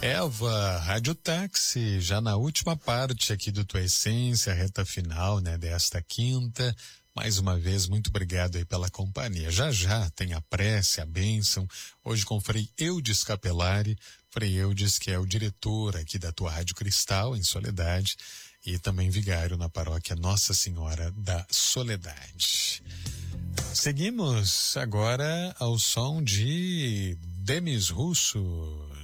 Elva, Rádio Táxi, já na última parte aqui do Tua Essência, reta final, né, desta quinta. Mais uma vez, muito obrigado aí pela companhia. Já já tem a prece, a bênção, hoje com o Frei Eudes Capelari. Frei Eudes, que é o diretor aqui da Tua Rádio Cristal, em Soledade, e também vigário na paróquia Nossa Senhora da Soledade. Seguimos agora ao som de Demis Russo.